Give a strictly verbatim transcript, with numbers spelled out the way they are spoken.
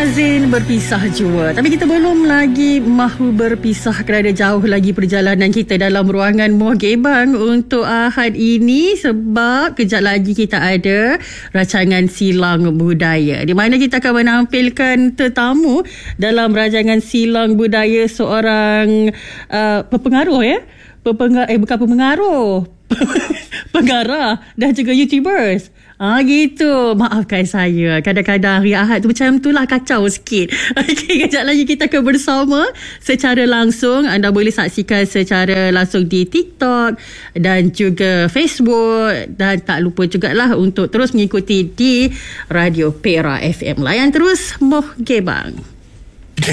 Mazin berpisah jua. Tapi kita belum lagi mahu berpisah kerana jauh lagi perjalanan kita dalam ruangan Muar Gebang untuk Ahad ini, sebab kejap lagi kita ada rancangan Silang Budaya di mana kita akan menampilkan tetamu dalam rancangan Silang Budaya, seorang uh, pepengaruh ya. Pepengar- eh bukan pemengaruh. Pengarah dan juga YouTubers. Ah gitu. Maafkan saya. Kadang-kadang hari Ahad tu macam tu lah, kacau sikit. Okey, kejap lagi kita akan bersama secara langsung. Anda boleh saksikan secara langsung di TikTok dan juga Facebook, dan tak lupa jugalah untuk terus mengikuti di Radio Perak F M. Layan terus Muar Gebang.